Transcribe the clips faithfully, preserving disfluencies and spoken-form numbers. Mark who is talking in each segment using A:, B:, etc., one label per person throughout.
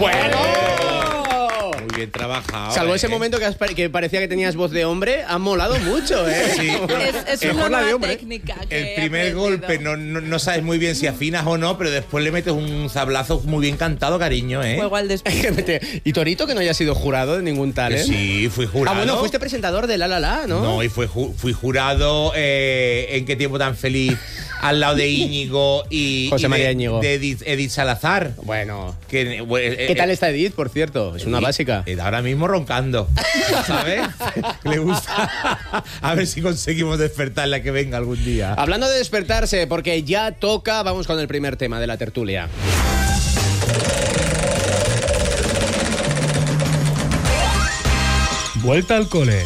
A: ¡Bueno!
B: Muy bien trabajado.
A: Salvo
B: eh.
A: ese momento que, has, que parecía que tenías voz de hombre, ha molado mucho, ¿eh?
B: Sí.
C: Es, es una nueva técnica que
B: El primer
C: he
B: golpe
C: aprendido.
B: no, no, no sabes muy bien si afinas o no, pero después le metes un sablazo muy bien cantado, cariño, ¿eh?
C: Juego al despiste.
A: ¿Y Torito, que no haya sido jurado de ningún
B: Que
A: talent?
B: sí, fui jurado.
A: Ah, bueno, fuiste presentador de La La La, ¿no?
B: No, y fui, ju- fui jurado eh, en Qué tiempo tan feliz, al lado de Íñigo y,
A: José
B: y
A: María
B: de,
A: Íñigo.
B: de Edith, Edith Salazar.
A: Bueno.
B: Que, bueno,
A: ¿Qué
B: eh,
A: tal
B: eh,
A: está Edith, por cierto? Es una
B: y-
A: básica.
B: eh, ahora mismo roncando, ¿sabes? Le gusta. A ver si conseguimos despertarla, que venga algún día.
A: Hablando de despertarse, porque ya toca, vamos con el primer tema de la tertulia.
D: Vuelta al cole.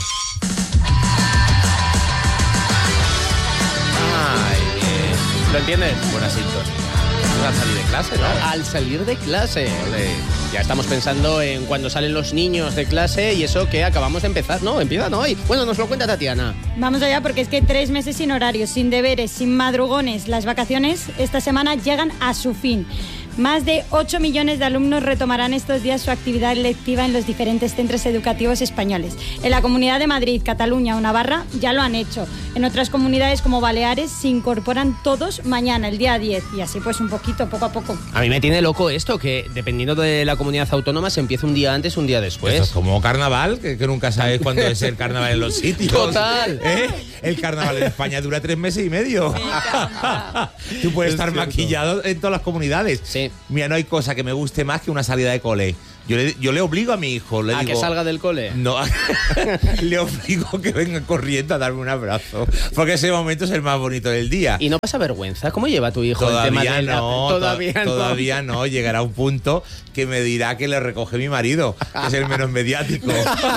A: Ay, eh, ¿lo entiendes?
B: Buena sintonía. Al salir de clase, ¿no?
A: Al salir de clase. Ya estamos pensando en cuando salen los niños de clase y eso que acabamos de empezar. No, empieza no hoy. Bueno, nos lo cuenta Tatiana.
E: Vamos allá porque es que tres meses sin horarios, sin deberes, sin madrugones. Las vacaciones esta semana llegan a su fin. Más de ocho millones de alumnos retomarán estos días su actividad lectiva en los diferentes centros educativos españoles. En la Comunidad de Madrid, Cataluña o Navarra ya lo han hecho. En otras comunidades como Baleares se incorporan todos mañana, el día diez. Y así pues un poquito, poco a poco.
A: A mí me tiene loco esto, que dependiendo de la comunidad autónoma se empieza un día antes, un día después.
B: Esto es como carnaval, que, que nunca sabes cuándo es el carnaval en los sitios.
A: Total.
B: ¿Eh? El carnaval en España dura tres meses y medio. Tú puedes
A: Es
B: estar
A: cierto.
B: maquillado en todas las comunidades.
A: Sí.
B: Mira, no hay cosa que me guste más que una salida de cole. Yo le, yo le obligo a mi hijo. Le
A: ¿A
B: digo,
A: que salga del cole?
B: No, le obligo que venga corriendo a darme un abrazo. Porque ese momento es el más bonito del día.
A: ¿Y no pasa vergüenza? ¿Cómo lleva tu hijo el tema
B: Todavía
A: de la-
B: no,
A: Todavía
B: to-
A: no.
B: todavía no. Llegará un punto que me dirá que le recoge mi marido, que es el menos mediático.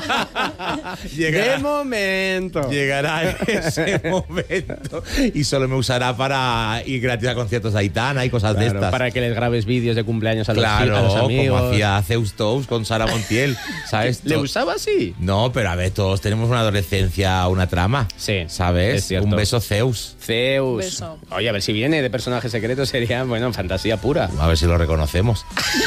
A: De momento.
B: Llegará ese momento y solo me usará para ir gratis a conciertos de Aitana y cosas de
A: Claro,
B: estas.
A: para que les grabes vídeos de cumpleaños a los,
B: Claro,
A: a los amigos.
B: como hacía Zeus Toast con Sara Montiel, ¿sabes?
A: ¿Le
B: To-
A: usaba así?
B: No, pero a ver, todos tenemos una adolescencia, una trama.
A: Sí,
B: ¿Sabes?
A: es cierto.
B: Un beso Zeus.
A: Zeus.
C: Beso.
A: Oye, a ver si viene de personaje secreto, sería, bueno, fantasía pura.
B: A ver si lo reconocemos.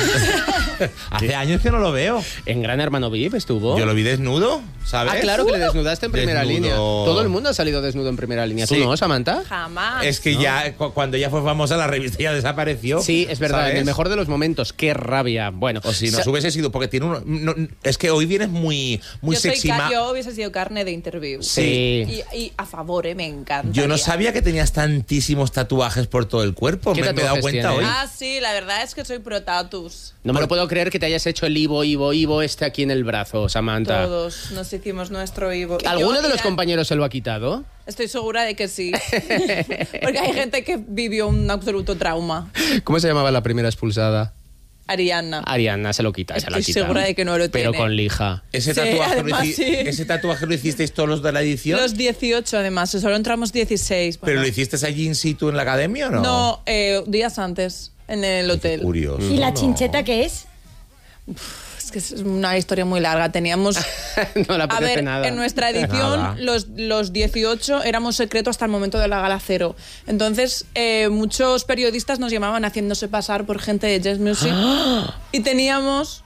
B: Hace años que no lo veo.
A: En Gran Hermano V I P estuvo.
B: Yo lo vi desnudo, ¿sabes?
A: Ah, claro, que le desnudaste en primera
B: Desnudo.
A: línea. Todo el mundo ha salido desnudo en primera línea. ¿Tú
B: Sí.
A: no, Samantha?
C: Jamás.
B: Es que ya, cu- cuando ya fue famosa, la revista ya desapareció.
A: Sí, es verdad,
B: ¿sabes?
A: en el mejor de los momentos. Qué rabia. Bueno,
B: O si nos
A: sa-
B: hubiese sido, porque tiene uno. no- es que hoy vienes muy, muy
C: yo, soy
B: sexy.
C: ca-
B: ma-
C: yo hubiese sido carne de interview.
A: Sí.
C: Y, y a favor, eh, me encanta.
B: Yo no sabía que tenías tantísimos tatuajes por todo el cuerpo.
A: ¿Qué
B: Me, me he dado
A: tatuajes
B: cuenta
A: tienes?
B: hoy.
C: Ah, sí, la verdad es que soy pro tatus.
A: no me lo puedo creer que te hayas hecho el Ivo, Ivo, Ivo este aquí en el brazo, Samantha.
C: Todos nos hicimos nuestro Ivo. Y
A: ¿Alguno
C: yo,
A: de los
C: mira,
A: compañeros se lo ha quitado?
C: Estoy segura de que sí. Porque hay gente que vivió un absoluto trauma.
A: ¿Cómo se llamaba la primera expulsada?
C: Ariana.
A: Ariana se lo quita, se lo
C: Estoy
A: quita.
C: segura de que no lo
A: Pero
C: tiene.
A: con lija.
B: Ese,
C: Sí,
B: tatuaje lo
C: además,
B: hici-
C: sí.
B: ese tatuaje lo hicisteis todos los de la edición.
C: Los dieciocho, además. Solo entramos dieciséis.
B: ¿Pero
C: Bueno.
B: lo hiciste allí in situ en la academia o no?
C: No, eh, días antes, en el hotel.
B: Curioso.
E: ¿Y la
B: no.
E: chincheta qué es?
C: Es que es una historia muy larga. Teníamos...
A: No le
C: A
A: apetece
C: ver,
A: nada.
C: en nuestra edición,
B: Nada.
C: los, los dieciocho éramos secretos hasta el momento de la gala cero. Entonces, eh, muchos periodistas nos llamaban haciéndose pasar por gente de Jazz Music. Y teníamos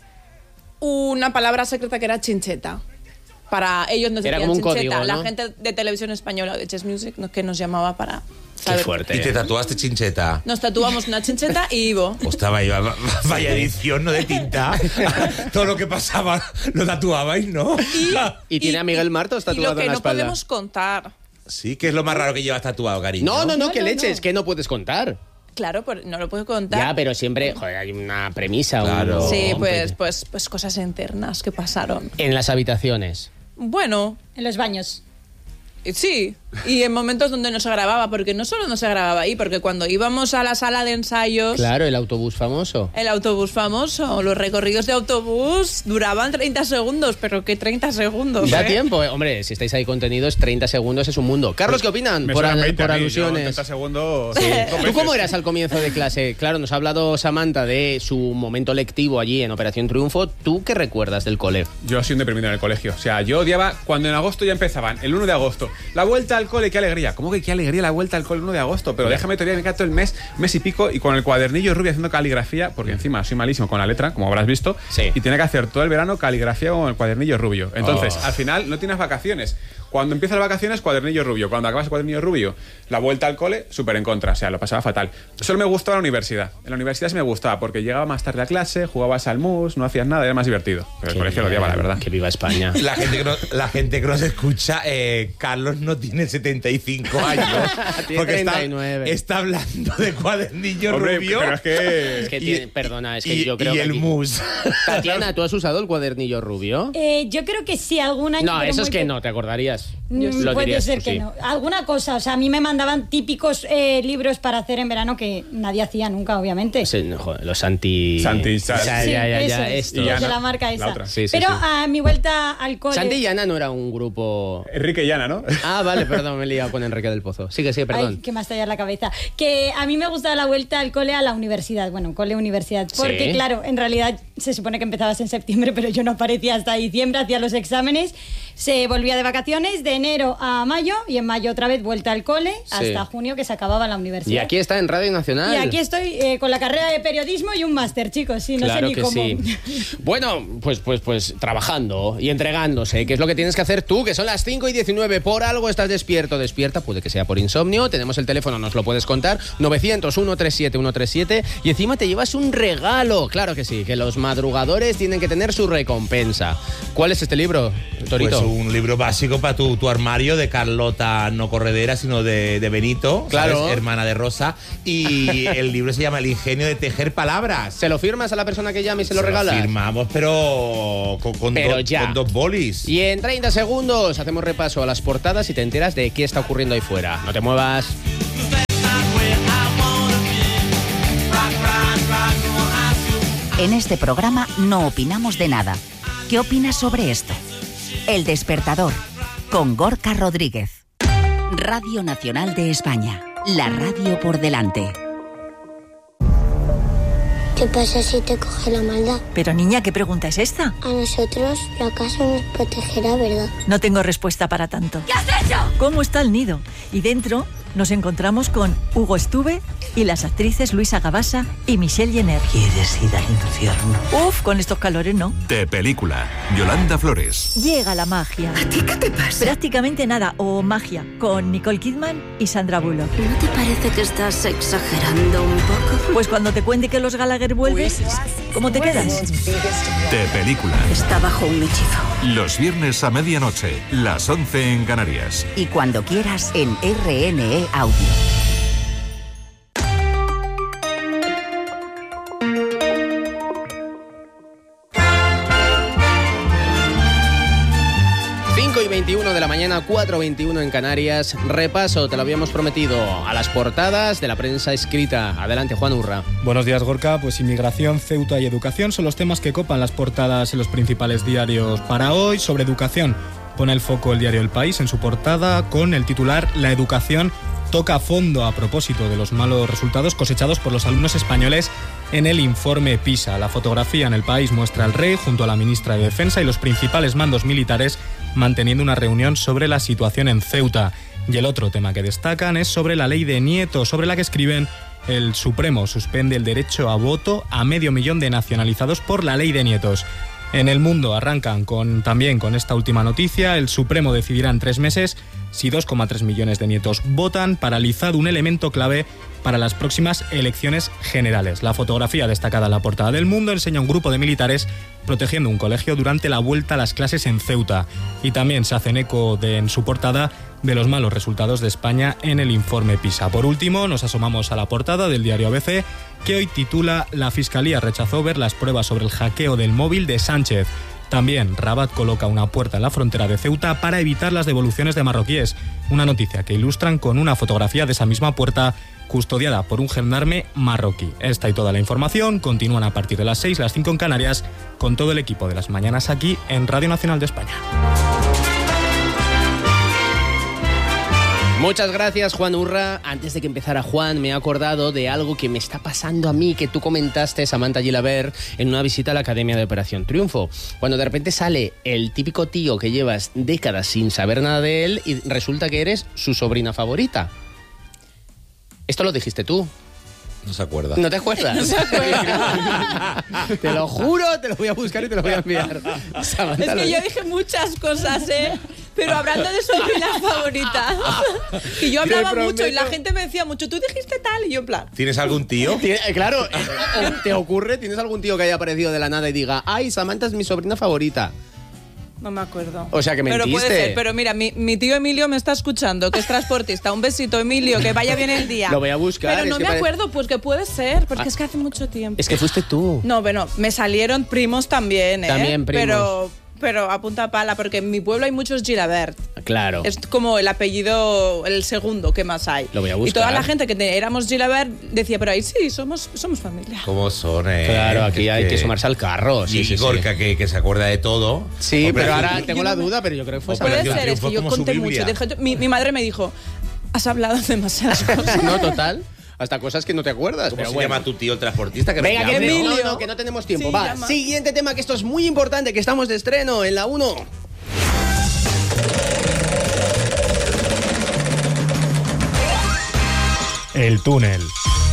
C: una palabra secreta que era chincheta. Para ellos nos
A: Era
C: decían
A: como un
C: chincheta.
A: código, ¿no?
C: La gente de televisión española de Jazz Music no- que nos llamaba para
A: Qué
C: saber.
A: fuerte.
B: Y te tatuaste chincheta.
C: Nos tatuamos una chincheta y Ivo.
B: Ostras, vaya, vaya edición, ¿no? De tinta. Todo lo que pasaba lo tatuabais, ¿no?
A: ¿Y tiene a Miguel Martos
C: y
A: tatuado
C: lo que
A: en la
C: no
A: espalda?
C: podemos contar.
B: Sí, que es lo más raro que llevas tatuado, cariño.
A: No, no, no,
C: No,
A: que
C: no,
A: leches,
C: no.
A: que no puedes contar.
C: Claro, por- no lo puedo contar.
A: Ya, pero siempre, joder, hay una premisa.
B: Claro.
A: un-
C: Sí,
A: un-
C: pues, pues, pues cosas internas que pasaron.
A: En las habitaciones.
C: Bueno,
E: En los baños.
C: eh, sí. Y en momentos donde no se grababa, porque no solo no se grababa ahí, porque cuando íbamos a la sala de ensayos,
A: Claro, el autobús famoso.
C: el autobús famoso, los recorridos de autobús duraban treinta segundos, pero ¿qué treinta segundos?
A: Da
C: eh?
A: tiempo, eh. Hombre, si estáis ahí contenidos, treinta segundos es un mundo. Carlos, ¿qué opinan?
D: Me
A: Por,
D: suenan
A: al-
D: veinte
A: por
D: a mí, yo
A: alusiones.
D: treinta segundos.
A: Sí.
D: dos
A: ¿Tú
D: veces.
A: cómo eras al comienzo de clase? Claro, nos ha hablado Samantha de su momento lectivo allí en Operación Triunfo. ¿Tú qué recuerdas del cole?
D: Yo soy un deprimido en el colegio. O sea, yo odiaba cuando en agosto ya empezaban, el uno de agosto, la vuelta al cole, qué alegría. ¿Cómo que qué alegría la vuelta al cole el uno de agosto? Pero déjame todavía me quedo el mes, mes y pico y con el cuadernillo rubio haciendo caligrafía, porque encima soy malísimo con la letra, como habrás visto,
A: sí.
D: y tiene que hacer todo el verano caligrafía con el cuadernillo rubio. Entonces,
A: Oh.
D: al final no tienes vacaciones. Cuando empiezas las vacaciones, cuadernillo rubio. Cuando acabas el cuadernillo rubio, la vuelta al cole, súper en contra. O sea, lo pasaba fatal. Solo me gustaba la universidad. En la universidad sí me gustaba porque llegaba más tarde a clase, jugabas al mus, no hacías nada, era más divertido. Pero el colegio lo odiaba, la verdad.
A: Que viva España.
B: La gente que, no, la gente que nos escucha, eh, Carlos no tiene setenta y cinco años.
A: Tiene
B: porque
A: treinta y nueve.
B: Está, está hablando de cuadernillo
D: Hombre,
B: rubio.
D: pero es que...
A: Es que
B: Y-
A: tiene- perdona, es que
B: y,
A: yo creo
B: y
A: que
B: el
A: aquí-
B: mus.
A: Tatiana, ¿tú has usado el cuadernillo rubio?
E: Eh, yo creo que sí, algún año.
A: No,
E: pero
A: eso
E: muy
A: es que
E: po-
A: no, te acordarías.
E: Mm,
A: Lo
E: puede
A: dirías
E: ser
A: tú,
E: que
A: sí.
E: no. Alguna cosa, o sea, a mí me mandaban típicos eh, libros para hacer en verano que nadie hacía nunca, obviamente.
A: Sí, no, joder, los anti...
D: Santi,
A: Ya,
D: Sa-
A: ya,
E: Sí,
A: ya, ya,
E: eso es,
A: esto.
D: Y
E: los de
D: Ana,
E: la marca
D: la
E: esa.
D: otra.
A: Sí, sí,
E: Pero
A: sí.
E: a mi vuelta al cole.
A: Santi y Ana no era un grupo...
D: Enrique y Ana, ¿no?
A: Ah, vale, perdón, me he liado con Enrique del Pozo. Sigue, sigue, perdón.
E: Ay, que me ha estallado la cabeza. Que a mí me gustaba la vuelta al cole a la universidad. Bueno, cole-universidad. Porque,
A: Sí.
E: claro, en realidad se supone que empezabas en septiembre, pero yo no aparecía hasta diciembre, hacía los exámenes, se volvía de vacaciones de enero a mayo y en mayo otra vez vuelta al cole hasta junio que se acababa la universidad.
A: Y aquí está en Radio Nacional.
E: Y aquí estoy eh, con la carrera de periodismo y un máster, chicos. Sí, no
A: Claro
E: sé ni
A: que
E: cómo.
A: sí. Bueno, pues, pues, pues trabajando y entregándose, que es lo que tienes que hacer tú, que son las cinco y diecinueve. Por algo estás despierto, despierta, puede que sea por insomnio. Tenemos el teléfono, nos lo puedes contar, novecientos, ciento treinta y siete, ciento treinta y siete. Y encima te llevas un regalo. Claro que sí, que los madrugadores tienen que tener su recompensa. ¿Cuál es este libro, Torito?
B: Pues un libro básico para tu, tu armario de Carlota, no corredera, sino de, de Benito,
A: Claro.
B: ¿sabes? Hermana de Rosa. Y el libro se llama El ingenio de tejer palabras.
A: ¿Se lo firmas a la persona que llame y se lo
B: Se
A: regalas?
B: firmamos, pero con, con
A: Pero
B: do-
A: ya.
B: con dos bolis.
A: Y en treinta segundos hacemos repaso a las portadas y te enteras de qué está ocurriendo ahí fuera. No te muevas.
F: En este programa no opinamos de nada. ¿Qué opinas sobre esto? El Despertador, con Gorka Rodríguez. Radio Nacional de España, la radio por delante.
G: ¿Qué pasa si te coge la maldad?
H: Pero niña, ¿qué pregunta es esta?
G: A nosotros la casa nos protegerá, ¿verdad?
H: No tengo respuesta para tanto.
G: ¿Qué has hecho?
H: ¿Cómo está el nido? Y dentro nos encontramos con Hugo Estuve y las actrices Luisa Gabasa y Michelle Jenner.
I: ¿Quieres ir al infierno?
H: Uf, con estos calores no.
J: De película, Yolanda Flores.
H: Llega la magia.
I: ¿A ti qué te pasa?
H: Prácticamente nada, o magia, con Nicole Kidman y Sandra Bullock.
I: ¿No te parece que estás exagerando un poco?
H: Pues cuando te cuente que los Gallagher vuelven, ¿cómo te quedas?
J: De película,
I: Está bajo un hechizo.
J: los viernes a medianoche, las once en Canarias.
F: Y cuando quieras en R N E Audio.
A: cinco y veintiuno de la mañana, cuatro y veintiuno en Canarias. Repaso, te lo habíamos prometido, a las portadas de la prensa escrita. Adelante, Juan Urra.
K: Buenos días, Gorka. Pues inmigración, Ceuta y educación son los temas que copan las portadas en los principales diarios para hoy. Sobre educación pone el foco el diario El País en su portada con el titular La educación toca a fondo a propósito de los malos resultados cosechados por los alumnos españoles en el informe PISA. La fotografía en El País muestra al rey junto a la ministra de Defensa y los principales mandos militares manteniendo una reunión sobre la situación en Ceuta. Y el otro tema que destacan es sobre la ley de Nieto, sobre la que escriben: el Supremo suspende el derecho a voto a medio millón de nacionalizados por la ley de nietos. En El Mundo arrancan con, también con esta última noticia: el Supremo decidirá en tres meses si dos coma tres millones de nietos votan, paralizado un elemento clave para las próximas elecciones generales. La fotografía destacada en la portada del Mundo enseña un grupo de militares protegiendo un colegio durante la vuelta a las clases en Ceuta. Y también se hacen eco de, en su portada de los malos resultados de España en el informe PISA. Por último, nos asomamos a la portada del diario A B C, que hoy titula: La Fiscalía rechazó ver las pruebas sobre el hackeo del móvil de Sánchez. También Rabat coloca una puerta en la frontera de Ceuta para evitar las devoluciones de marroquíes. Una noticia que ilustran con una fotografía de esa misma puerta custodiada por un gendarme marroquí. Esta y toda la información continúan a partir de las seis, las cinco en Canarias, con todo el equipo de las mañanas aquí en Radio Nacional de España.
A: Muchas gracias, Juan Urra. Antes de que empezara Juan, me he acordado de algo que me está pasando a mí, que tú comentaste, Samantha Gilabert, en una visita a la Academia de Operación Triunfo. Cuando de repente sale el típico tío que llevas décadas sin saber nada de él y resulta que eres su sobrina favorita. Esto lo dijiste tú.
B: No se acuerda.
A: ¿No te acuerdas?
C: No se acuerda.
A: Te lo juro, te lo voy a buscar y te lo voy a enviar. Samantha,
C: Es
A: lo-
C: que yo dije muchas cosas, ¿eh? Pero hablando de sobrinas favoritas. Que yo hablaba
A: Te
C: mucho y la
A: prometo.
C: gente me decía mucho, tú dijiste tal, y yo en plan.
B: ¿Tienes algún tío?
A: Tie- eh, Claro, eh, eh, ¿te ocurre? ¿Tienes algún tío que haya aparecido de la nada y diga, ay, Samantha es mi sobrina favorita?
C: No me acuerdo.
A: O sea, que
C: Pero
A: mentiste.
C: puede ser, pero mira, mi, mi tío Emilio me está escuchando, que es transportista. Un besito, Emilio, que vaya bien el día.
A: Lo voy a buscar,
C: Pero
A: es
C: no
A: que
C: me
A: pare-
C: acuerdo, pues que puede ser, porque es que hace mucho tiempo.
A: Es que fuiste tú.
C: No, bueno, me salieron primos también, ¿eh?
A: También primos.
C: Pero, pero a punta pala, porque en mi pueblo hay muchos Gilabert.
A: Claro.
C: Es como el apellido, el segundo que más hay.
A: Lo voy a
C: Y
A: buscar.
C: toda la gente que te- éramos Gilabert decía, pero ahí sí, somos, somos familia.
B: ¿Cómo son, eh?
A: Claro, aquí
B: Es
A: hay que sumarse al carro. Sí,
B: y
A: sí, sí.
B: Gorka, que, que se acuerda de todo.
A: Sí, pero
B: Operación-
A: ahora tengo la duda, pero yo creo que fue
C: Puede
B: Operación
C: ser, es
B: Triunfo
C: que yo
B: como su
C: conté
B: Biblia.
C: mucho. Dije, mi, mi madre me dijo, has hablado demasiadas cosas.
A: No, total. Hasta cosas que no te acuerdas.
B: ¿Cómo
A: pero
B: se
A: bueno.
B: llama tu tío el transportista? Que
A: Venga,
B: nos
A: que
B: llame, ¿no?
A: no,
C: Emilio.
A: no, que no tenemos tiempo.
C: Sí,
A: Va,
C: llama.
A: siguiente tema, que esto es muy importante, que estamos de estreno en la uno.
K: El túnel.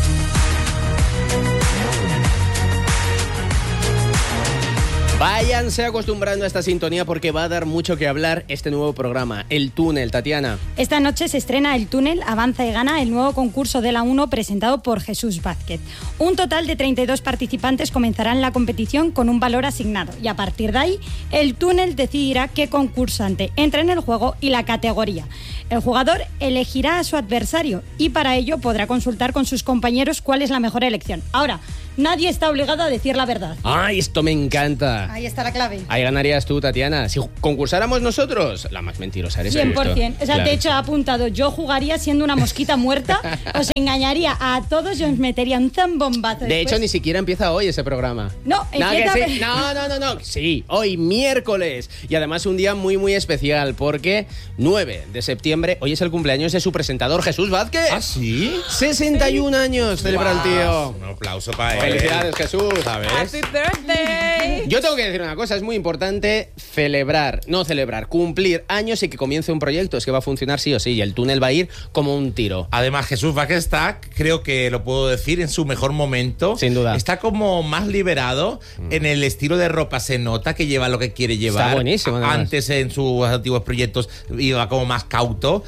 A: Váyanse acostumbrando a esta sintonía porque va a dar mucho que hablar este nuevo programa, El Túnel, Tatiana.
E: Esta noche se estrena El Túnel, Avanza y Gana, el nuevo concurso de la uno presentado por Jesús Vázquez. Un total de treinta y dos participantes comenzarán la competición con un valor asignado y a partir de ahí El Túnel decidirá qué concursante entra en el juego y la categoría. El jugador elegirá a su adversario y para ello podrá consultar con sus compañeros cuál es la mejor elección. Ahora, nadie está obligado a decir la verdad.
A: ¡Ay, esto me encanta!
E: Ahí está la clave.
A: Ahí ganarías tú, Tatiana. Si concursáramos nosotros, la más mentirosa eres.
E: cien por ciento. O sea,
A: Claro.
E: de hecho, ha apuntado, yo jugaría siendo una mosquita muerta, os engañaría a todos y os metería un zambombazo.
A: De hecho,
E: después.
A: ni siquiera empieza hoy ese programa.
E: No,
A: No, que
E: empieza-
A: sí. no, no, no, no. Sí, hoy miércoles. Y además un día muy, muy especial porque nueve de septiembre, hoy es el cumpleaños de su presentador, Jesús Vázquez.
B: ¿Ah, sí?
A: sesenta y un años celebra el tío.
B: Un aplauso para él.
A: Felicidades, Jesús.
B: ¿Sabes?
C: Happy birthday.
A: Yo tengo que decir una cosa, es muy importante celebrar, no celebrar, cumplir años y que comience un proyecto. Es que va a funcionar sí o sí y el túnel va a ir como un tiro.
B: Además, Jesús Vázquez está, creo que lo puedo decir, en su mejor momento.
A: Sin duda.
B: Está como más liberado en el estilo de ropa. Se nota que lleva lo que quiere llevar.
A: Está buenísimo, además.
B: Antes, en sus antiguos proyectos, iba como más cauto.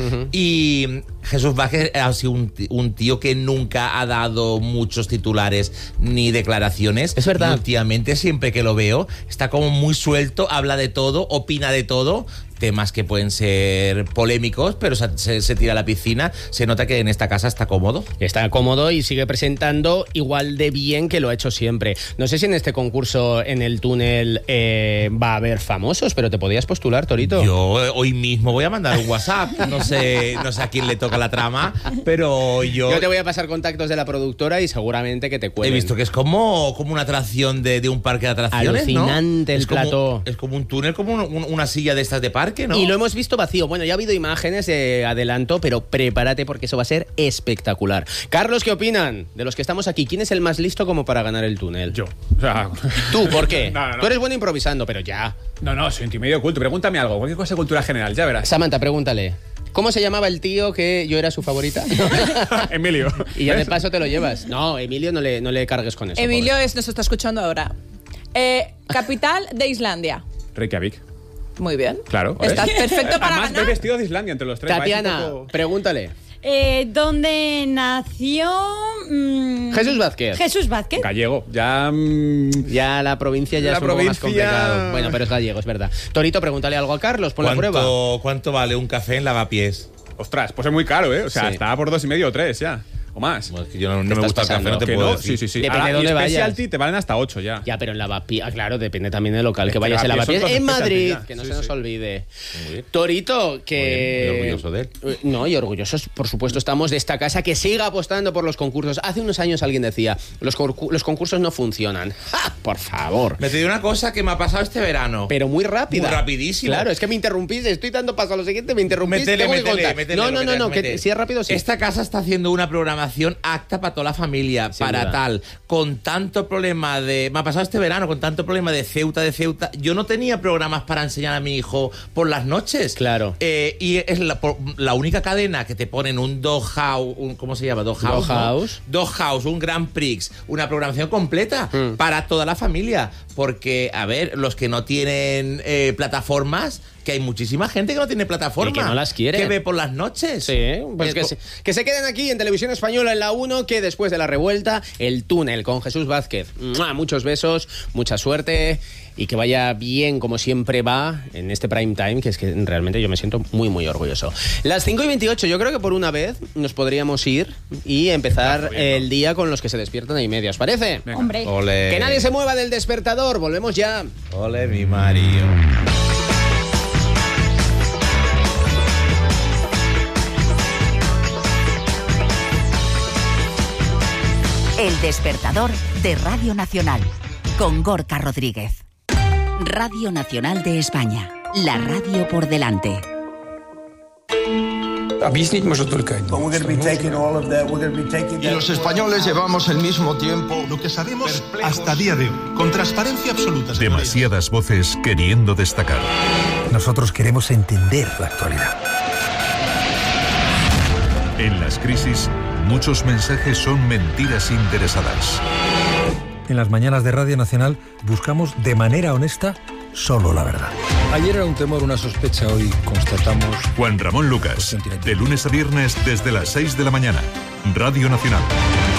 B: Y Jesús Vázquez ha sido un, ti- un tío que nunca ha dado muchos titulares ni declaraciones.
A: Es verdad.
B: Y últimamente, siempre que lo veo, está como muy suelto, habla de todo, opina de todo. Temas que pueden ser polémicos, pero se, se- se tira a la piscina. Se nota que en esta casa está cómodo.
A: Está cómodo y sigue presentando igual de bien que lo ha hecho siempre. No sé si en este concurso, en el túnel, eh, va a haber famosos, pero te podías postular, Torito.
B: Yo eh, hoy mismo voy a mandar un WhatsApp. No sé, no sé a quién le toca la trama, pero yo,
A: Yo te voy a pasar contactos de la productora y seguramente que te
B: he
A: cuenten.
B: visto que es como, como una atracción de, de un parque de atracciones. ¿no?
A: Alucinante el
B: es como,
A: plató.
B: Es como un túnel, como un- un- una silla de estas de parque, ¿no?
A: Y lo hemos visto vacío. Bueno, ya ha habido imágenes de adelanto, pero prepárate porque eso va a ser espectacular. Carlos, ¿qué opinan de los que estamos aquí? ¿Quién es el más listo como para ganar el túnel?
D: Yo. O sea,
A: ¿Tú? ¿Por qué?
D: No, no, no.
A: Tú eres bueno improvisando, pero ya.
D: no, no, soy medio oculto. Pregúntame algo, cualquier cosa de cultura general, ya verás.
A: Samantha, pregúntale. ¿Cómo se llamaba el tío que yo era su favorita?
D: Emilio.
A: Y ya de
D: ¿Ves?
A: paso te lo llevas. No, Emilio, no le, no le cargues con eso.
C: Emilio
A: pobre.
C: es, nos está escuchando ahora. Eh, capital de Islandia.
D: Reykjavik.
C: Muy bien.
D: Claro. ¿ves?
C: Estás perfecto para
D: Además,
C: ganar.
D: ve vestido de Islandia entre los tres.
A: Tatiana,
D: vais un poco-
A: pregúntale.
E: Eh, ¿Dónde nació? Mm,
A: Jesús Vázquez.
E: Jesús Vázquez.
D: Gallego. Ya. mm,
A: Ya la provincia ya
D: La
A: es un poco más
D: provincia-
A: complicado. Bueno, pero es gallego, es verdad. Torito, pregúntale algo a Carlos, pon la prueba.
B: ¿Cuánto, ¿Cuánto vale un café en Lavapiés?
D: Ostras, pues es muy caro, ¿eh? O sea,
A: Sí.
D: está por dos y medio o tres ya. o más.
B: Bueno, es que yo no, no
A: Te
B: me
A: estás
B: gusta el café, no te
D: Que
B: puedo
D: no,
B: decir.
D: sí, sí, sí.
A: Depende
D: Ahora,
A: de dónde
D: y
A: vayas.
D: Specialty te valen hasta ocho ya.
A: Ya, pero en Lavapiés, ah, claro, depende también del local
D: Es
A: que
D: que
A: vayas. En
D: Lavapiés
A: Lavapiés,
D: son
A: en
D: todos
A: Madrid,
D: especialty ya.
A: que no
D: Sí,
A: se nos
D: sí.
A: olvide.
B: Muy bien.
A: Torito, que...
B: Muy bien, muy orgulloso de él.
A: No, y orgullosos, por supuesto, estamos de esta casa que siga apostando por los concursos. Hace unos años alguien decía, los, concur- los concursos no funcionan. ¡Ja! Por favor.
B: Me te digo una cosa que me ha pasado este verano.
A: Pero muy rápida.
B: Muy rapidísimo.
A: Claro, es que me interrumpís, estoy dando paso a lo siguiente, me interrumpís.
B: Métele,
A: tengo que
B: métele,
A: contar.
B: métele
A: no,
B: lo
A: no,
B: que
A: no,
B: tengas
A: no,
B: que
A: que
B: meter.
A: si es rápido, sí.
B: Esta casa está haciendo una programación apta para toda la familia,
A: Sin
B: para
A: duda.
B: tal. Con tanto problema de... Me ha pasado este verano, con tanto problema de Ceuta, de Ceuta. Yo no tenía programas para enseñar a mi hijo por las noches.
A: Claro.
B: Eh, y es la, por- la única cadena que te ponen un Dog House, un, ¿cómo se llama? Dog House.
A: Dog
B: ¿no?
A: House.
B: Dog House, un Grand Prix, una programación completa
A: Mm.
B: para toda la familia. Porque, a ver, los que no tienen eh, plataformas, que hay muchísima gente que no tiene plataforma.
A: Y que no las quiere.
B: Que ve por las noches.
A: Sí, pues
B: Eh,
A: que,
B: po-
A: se, que se queden aquí en Televisión Española en la uno, que después de la revuelta, el túnel con Jesús Vázquez. ¡Mua! Muchos besos, mucha suerte y que vaya bien como siempre va en este prime time, que es que realmente yo me siento muy, muy orgulloso. Las cinco y veintiocho, yo creo que por una vez nos podríamos ir y empezar
D: Claro, bien, ¿no?
A: el día con los que se despiertan a y media, ¿os parece?
D: Venga.
E: Hombre.
B: Ole.
A: Que nadie se mueva del despertador, volvemos ya.
B: Ole, mi Mario.
F: El despertador de Radio Nacional con Gorka Rodríguez. Radio Nacional de España. La radio por delante.
L: Объяснить может только один.
M: Y los españoles llevamos el mismo tiempo.
N: Lo que sabemos hasta día de hoy, con transparencia absoluta. señorías.
J: Demasiadas voces queriendo destacar.
L: Nosotros queremos entender la actualidad.
J: En las crisis, muchos mensajes son mentiras interesadas.
L: En las mañanas de Radio Nacional buscamos de manera honesta solo la verdad. Ayer era un temor, una sospecha, hoy constatamos...
J: Juan Ramón Lucas, de lunes a viernes desde las seis de la mañana. Radio Nacional.